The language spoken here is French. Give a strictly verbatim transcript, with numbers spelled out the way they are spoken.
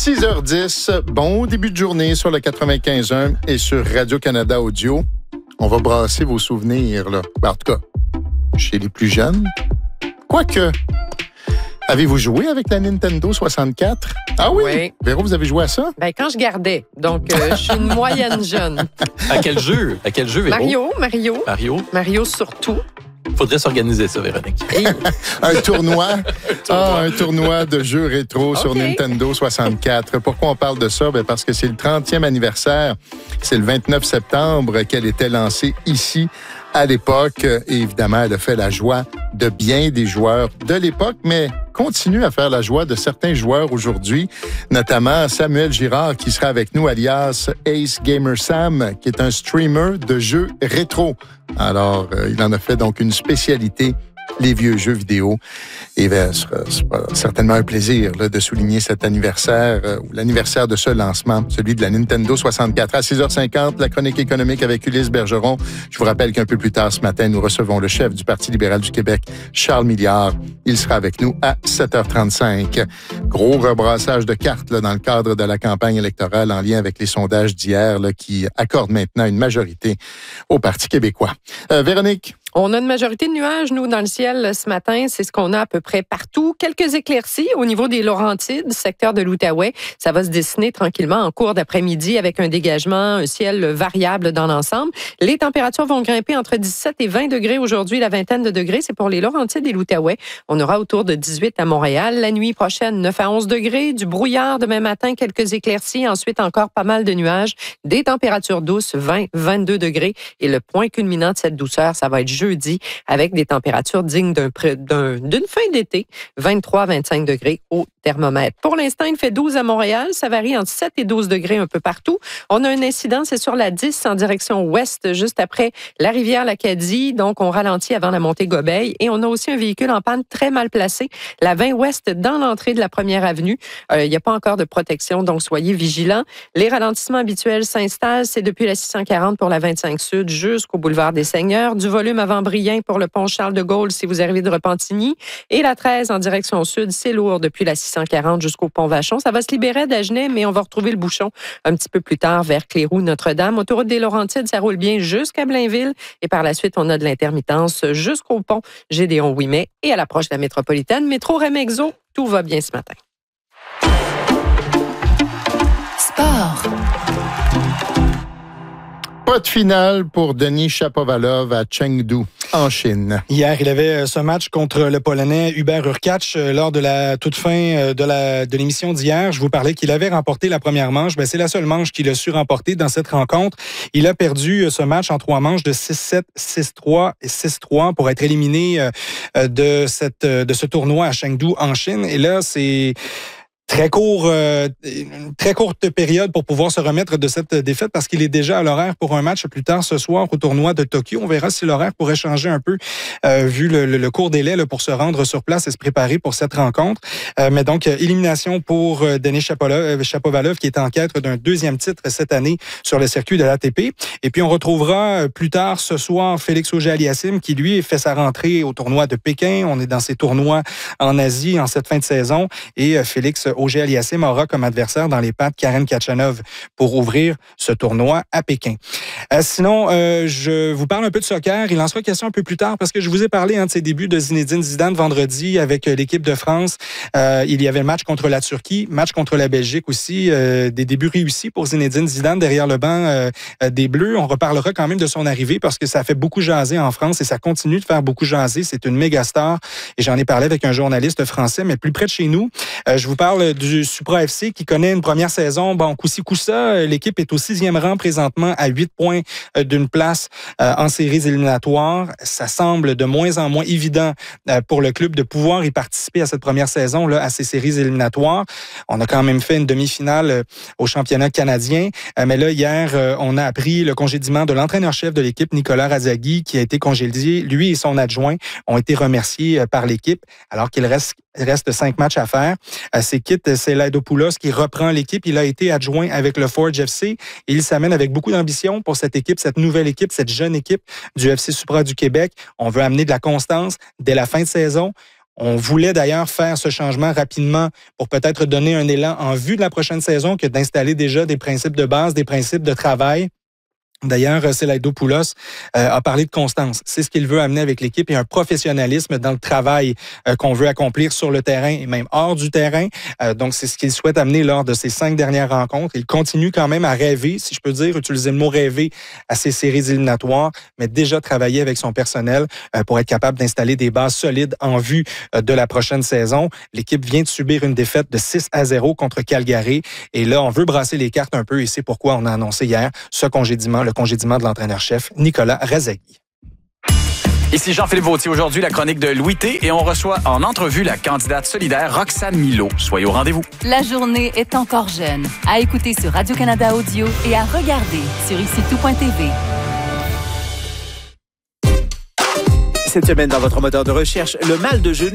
six heures dix, bon début de journée sur le quatre-vingt-quinze un et sur Radio-Canada Audio. On va brasser vos souvenirs, là. Ben, en tout cas, chez les plus jeunes. Quoique, avez-vous joué avec la Nintendo soixante-quatre? Ah oui? Oui. Véro, vous avez joué à ça? Ben, quand je gardais. Donc, euh, je suis une moyenne jeune. À quel jeu? À quel jeu, Véro? Mario, Mario. Mario? Mario surtout. Faudrait s'organiser ça, Véronique. Et... un tournoi. un tournoi. Ah, un tournoi de jeux rétro okay. sur Nintendo soixante-quatre. Pourquoi on parle de ça? Ben parce que c'est le trentième anniversaire. C'est le vingt-neuf septembre qu'elle était lancée ici à l'époque. Et évidemment, elle a fait la joie de bien des joueurs de l'époque, mais continue à faire la joie de certains joueurs aujourd'hui, notamment Samuel Girard qui sera avec nous, alias Ace Gamer Sam, qui est un streamer de jeux rétro. Alors, euh, il en a fait donc une spécialité, les vieux jeux vidéo. Et ben, ce sera, ce sera certainement un plaisir là, de souligner cet anniversaire, euh, ou l'anniversaire de ce lancement, celui de la Nintendo soixante-quatre. À six heures cinquante, la chronique économique avec Ulysse Bergeron. Je vous rappelle qu'un peu plus tard ce matin, nous recevons le chef du Parti libéral du Québec, Charles Milliard. Il sera avec nous à sept heures trente-cinq. Gros rebrassage de cartes là, dans le cadre de la campagne électorale en lien avec les sondages d'hier là, qui accordent maintenant une majorité au Parti québécois. Euh, Véronique? On a une majorité de nuages, nous, dans le ciel ce matin. C'est ce qu'on a à peu près partout. Quelques éclaircies au niveau des Laurentides, secteur de l'Outaouais. Ça va se dessiner tranquillement en cours d'après-midi avec un dégagement, un ciel variable dans l'ensemble. Les températures vont grimper entre dix-sept et vingt degrés aujourd'hui, la vingtaine de degrés. C'est pour les Laurentides et l'Outaouais. On aura autour de dix-huit à Montréal. La nuit prochaine, neuf à onze degrés. Du brouillard demain matin, quelques éclaircies. Ensuite, encore pas mal de nuages. Des températures douces, vingt à vingt-deux degrés. Et le point culminant de cette douceur, ça va être jeudi, avec des températures dignes d'un, d'un, d'une fin d'été, vingt-trois à vingt-cinq degrés au thermomètre. Pour l'instant, il fait douze à Montréal. Ça varie entre sept et douze degrés un peu partout. On a un incident, c'est sur la dix en direction ouest, juste après la rivière l'Acadie. Donc, on ralentit avant la montée Gobeil. Et on a aussi un véhicule en panne très mal placé, la vingt ouest, dans l'entrée de la première avenue. Euh, il n'y a pas encore de protection, donc soyez vigilants. Les ralentissements habituels s'installent. C'est depuis la six cent quarante pour la vingt-cinq sud jusqu'au boulevard des Seigneurs. Du volume avant Brien pour le pont Charles-de-Gaulle si vous arrivez de Repentigny. Et la treize en direction sud, c'est lourd depuis la six cent quarante jusqu'au pont Vachon. Ça va se libérer d'Agenais, mais on va retrouver le bouchon un petit peu plus tard vers Cléroux, Notre-Dame. Autoroute des Laurentides, ça roule bien jusqu'à Blainville. Et par la suite, on a de l'intermittence jusqu'au pont Gédéon-Ouimet. Et à l'approche de la métropolitaine, métro Remexo, tout va bien ce matin. Sport. Pas de finale pour Denis Shapovalov à Chengdu, en Chine. Hier, il avait ce match contre le Polonais Hubert Hurkacz lors de la toute fin de, la, de l'émission d'hier. Je vous parlais qu'il avait remporté la première manche. Ben, c'est la seule manche qu'il a su remporter dans cette rencontre. Il a perdu ce match en trois manches de six sept, six trois et six trois pour être éliminé de, cette, de ce tournoi à Chengdu, en Chine. Et là, c'est... Très court, euh, une très courte période pour pouvoir se remettre de cette défaite parce qu'il est déjà à l'horaire pour un match plus tard ce soir au tournoi de Tokyo. On verra si l'horaire pourrait changer un peu euh, vu le, le, le court délai là, pour se rendre sur place et se préparer pour cette rencontre. Euh, mais donc, euh, élimination pour euh, Denis Shapovalov, Shapovalov qui est en quête d'un deuxième titre cette année sur le circuit de l'A T P. Et puis, on retrouvera euh, plus tard ce soir Félix Auger-Aliassime qui, lui, fait sa rentrée au tournoi de Pékin. On est dans ces tournois en Asie en cette fin de saison. Et euh, Félix Auger-Aliassime aura comme adversaire dans les pattes Karen Khachanov pour ouvrir ce tournoi à Pékin. Euh, sinon, euh, je vous parle un peu de soccer. Il en sera question un peu plus tard parce que je vous ai parlé hein, de ses débuts de Zinedine Zidane vendredi avec euh, l'équipe de France. Euh, il y avait le match contre la Turquie, match contre la Belgique aussi. Euh, des débuts réussis pour Zinedine Zidane derrière le banc euh, des Bleus. On reparlera quand même de son arrivée parce que ça fait beaucoup jaser en France et ça continue de faire beaucoup jaser. C'est une méga star et j'en ai parlé avec un journaliste français, mais plus près de chez nous. Euh, je vous parle du Supra F C qui connaît une première saison. Bon, coup-ci, coup-ça, l'équipe est au sixième rang présentement à huit points d'une place euh, en séries éliminatoires. Ça semble de moins en moins évident euh, pour le club de pouvoir y participer à cette première saison, là, à ces séries éliminatoires. On a quand même fait une demi-finale euh, au championnat canadien. Euh, mais là, hier, euh, on a appris le congédiement de l'entraîneur-chef de l'équipe, Nicolas Razagui, qui a été congédié. Lui et son adjoint ont été remerciés euh, par l'équipe alors qu'il reste Il reste cinq matchs à faire. C'est Kit Selaidopoulos qui reprend l'équipe. Il a été adjoint avec le Forge F C et il s'amène avec beaucoup d'ambition pour cette équipe, cette nouvelle équipe, cette jeune équipe du F C Supra du Québec. On veut amener de la constance dès la fin de saison. On voulait d'ailleurs faire ce changement rapidement pour peut-être donner un élan en vue de la prochaine saison que d'installer déjà des principes de base, des principes de travail. D'ailleurs, Selaidopoulos euh, a parlé de constance. C'est ce qu'il veut amener avec l'équipe et un professionnalisme dans le travail euh, qu'on veut accomplir sur le terrain et même hors du terrain. Euh, donc, c'est ce qu'il souhaite amener lors de ces cinq dernières rencontres. Il continue quand même à rêver, si je peux dire, utiliser le mot rêver à ces séries éliminatoires, mais déjà travailler avec son personnel euh, pour être capable d'installer des bases solides en vue euh, de la prochaine saison. L'équipe vient de subir une défaite de six à zéro contre Calgary et là, on veut brasser les cartes un peu et c'est pourquoi on a annoncé hier ce congédiement, le congédiement de l'entraîneur-chef Nicolas Razagui. Ici Jean-Philippe Vautier, aujourd'hui la chronique de Louis T et on reçoit en entrevue la candidate solidaire Roxane Milo. Soyez au rendez-vous. La journée est encore jeune. À écouter sur Radio-Canada Audio et à regarder sur ici tout point t v. Cette semaine, dans votre moteur de recherche, le mal de genou